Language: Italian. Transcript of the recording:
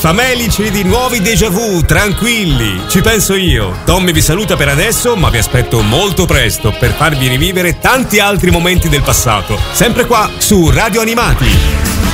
Famelici di nuovi déjà vu, tranquilli, ci penso io. Tommy vi saluta per adesso, ma vi aspetto molto presto per farvi rivivere tanti altri momenti del passato. Sempre qua su Radio Animati.